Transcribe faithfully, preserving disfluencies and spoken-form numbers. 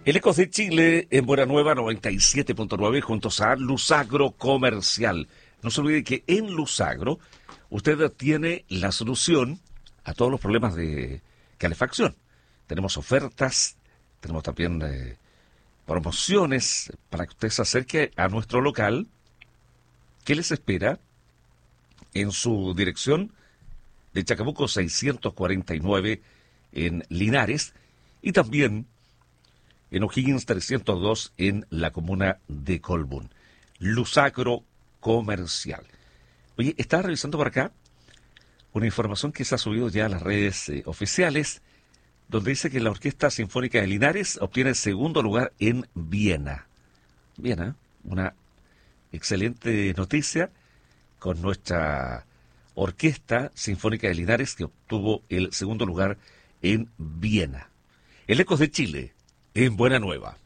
El Ecos de Chile en Buena Nueva noventa y siete punto nueve juntos a Lusagro Comercial. No se olvide que en Lusagro usted tiene la solución a todos los problemas de calefacción. Tenemos ofertas, tenemos también eh, promociones para que usted se acerque a nuestro local que les espera en su dirección de Chacabuco seiscientos cuarenta y nueve en Linares y también en O'Higgins trescientos dos en la comuna de Colbún. Lusagro Comercial. Oye, estaba revisando por acá una información que se ha subido ya a las redes eh, oficiales, donde dice que la Orquesta Sinfónica de Linares obtiene segundo lugar en Viena. Viena, una excelente noticia con nuestra Orquesta Sinfónica de Linares que obtuvo el segundo lugar en Viena. El Ecos de Chile en Buena Nueva.